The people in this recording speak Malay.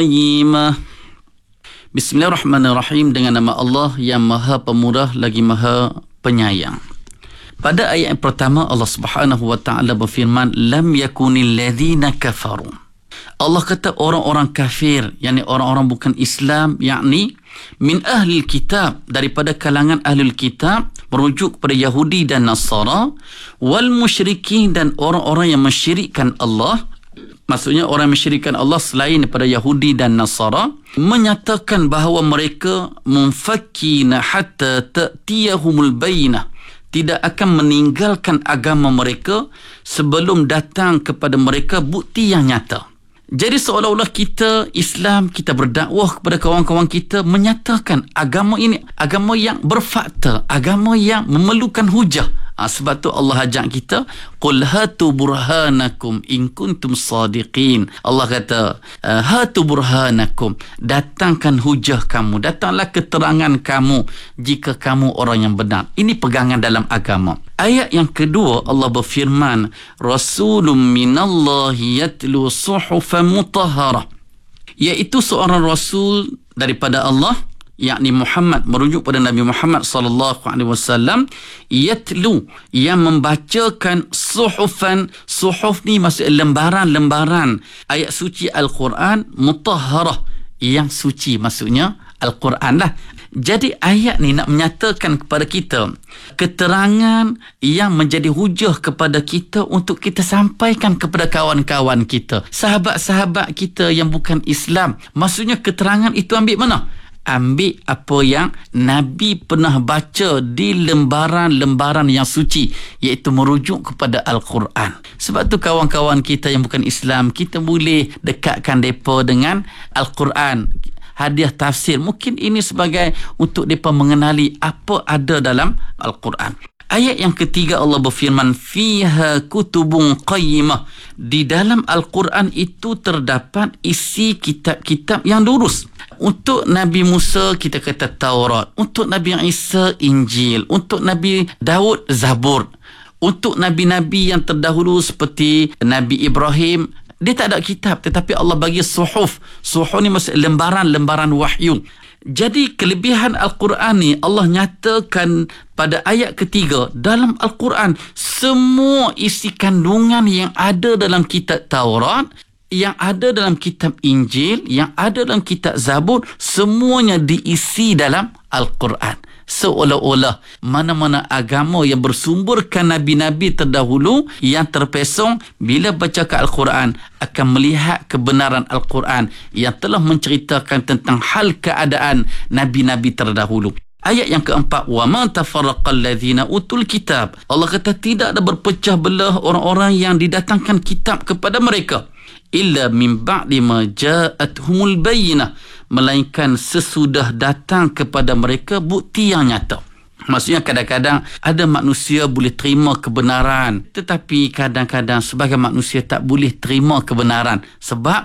Bismillahirrahmanirrahim, dengan nama Allah yang Maha Pemurah lagi Maha Penyayang. Pada ayat yang pertama, Allah Subhanahu wa taala berfirman, lam yakunil ladzina kafaru. Allah kata orang-orang kafir, yakni orang-orang bukan Islam, yakni min ahlil kitab, daripada kalangan ahlul kitab, merujuk kepada Yahudi dan Nasara, wal musyrikin, dan orang-orang yang mensyirikkan Allah. Maksudnya orang yang mensyirikkan Allah selain daripada Yahudi dan Nasara, menyatakan bahawa mereka munfakkina hatta ta'tiyahumul bayyinah, tidak akan meninggalkan agama mereka sebelum datang kepada mereka bukti yang nyata. Jadi seolah-olah kita Islam, kita berdakwah kepada kawan-kawan kita, menyatakan agama ini agama yang berfakta, agama yang memerlukan hujah. Sebab tu Allah ajak kita, qul hatu burhanakum in kuntum sadiqin. Allah kata, hatu burhanakum, datangkan hujah kamu, datanglah keterangan kamu jika kamu orang yang benar. Ini pegangan dalam agama. Ayat yang kedua, Allah berfirman, rasulun minallahi yatlu suhufan mutahharah, iaitu seorang rasul daripada Allah, yakni Muhammad, merujuk pada Nabi Muhammad sallallahu alaihi wasallam, yatlu, yang membacakan suhufan. Suhuf ni maksud lembaran-lembaran ayat suci Al-Quran, mutahharah, yang suci, maksudnya Al-Quran lah. Jadi ayat ni nak menyatakan kepada kita keterangan yang menjadi hujah kepada kita untuk kita sampaikan kepada kawan-kawan kita, sahabat-sahabat kita yang bukan Islam. Maksudnya keterangan itu ambil mana? Ambil apa yang Nabi pernah baca di lembaran-lembaran yang suci, iaitu merujuk kepada Al-Quran. Sebab tu kawan-kawan kita yang bukan Islam, kita boleh dekatkan mereka dengan Al-Quran, hadiah tafsir. Mungkin ini sebagai untuk mereka mengenali apa ada dalam Al-Quran. Ayat yang ketiga, Allah berfirman, fiha kutubun qayyimah, di dalam Al-Quran itu terdapat isi kitab-kitab yang lurus. Untuk Nabi Musa kita kata Taurat, untuk Nabi Isa Injil, untuk Nabi Daud Zabur, untuk Nabi-Nabi yang terdahulu seperti Nabi Ibrahim, dia tak ada kitab, tetapi Allah bagi suhuf. Suhuf ni maksud lembaran-lembaran wahyu. Jadi kelebihan Al-Quran ni Allah nyatakan pada ayat ketiga, dalam Al-Quran semua isi kandungan yang ada dalam kitab Taurat, yang ada dalam kitab Injil, yang ada dalam kitab Zabur, semuanya diisi dalam Al-Quran. Seolah-olah mana-mana agama yang bersumberkan Nabi-Nabi terdahulu yang terpesong, bila baca ke Al-Quran akan melihat kebenaran Al-Quran yang telah menceritakan tentang hal keadaan Nabi-Nabi terdahulu. Ayat yang keempat, wa ma tafarraqal ladzina utul kitab. Allah kata tidak ada berpecah belah orang-orang yang didatangkan kitab kepada mereka, illa min ba'di ma ja'athumul bayyinah, melainkan sesudah datang kepada mereka bukti yang nyata. Maksudnya kadang-kadang ada manusia boleh terima kebenaran, tetapi kadang-kadang sebagai manusia tak boleh terima kebenaran. Sebab